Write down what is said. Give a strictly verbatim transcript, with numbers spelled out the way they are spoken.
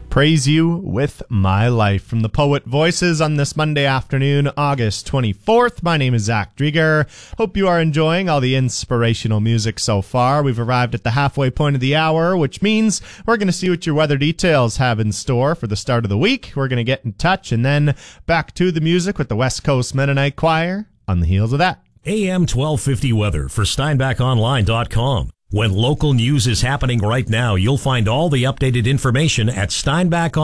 Praise You With My Life from the Poet Voices on this Monday afternoon, August twenty-fourth. My name is Zach Drieger. Hope you are enjoying all the inspirational music so far. We've arrived at the halfway point of the hour, which means we're going to see what your weather details have in store for the start of the week. We're going to get in touch and then back to the music with the West Coast Mennonite Choir on the heels of that. A M twelve fifty weather for Steinbach Online dot com. When local news is happening right now, you'll find all the updated information at Steinbach